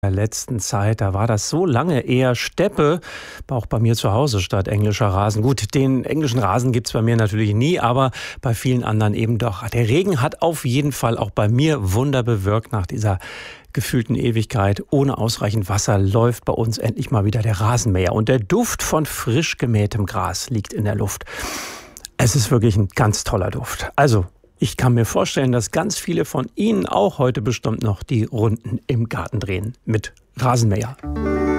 Der letzten Zeit, da war das so lange eher Steppe, auch bei mir zu Hause statt englischer Rasen. Gut, den englischen Rasen gibt's bei mir natürlich nie, aber bei vielen anderen eben doch. Der Regen hat auf jeden Fall auch bei mir Wunder bewirkt. Nach dieser gefühlten Ewigkeit ohne ausreichend Wasser läuft bei uns endlich mal wieder der Rasenmäher. Und der Duft von frisch gemähtem Gras liegt in der Luft. Es ist wirklich ein ganz toller Duft. Also, ich kann mir vorstellen, dass ganz viele von Ihnen auch heute bestimmt noch die Runden im Garten drehen mit Rasenmäher.